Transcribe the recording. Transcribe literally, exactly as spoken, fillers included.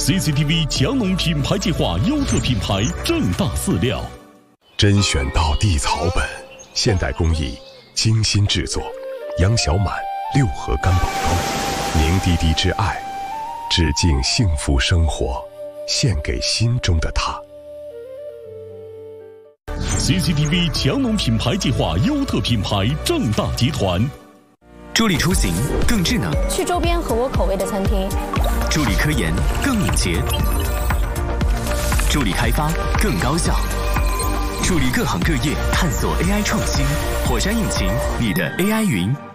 C C T V 强农品牌计划优特品牌正大饲料， 甄选到地草本，现代工艺精心制作，杨小满六合干宝装，凝滴滴之爱，致敬幸福生活，献给心中的他。 C C T V 强农品牌计划优特品牌正大集团， 助力出行更智能， 去周边合我口味的餐厅， 助力科研更敏捷，助力开发更高效，助力各行各业探索 A I 创新。火山引擎，你的 A I 云。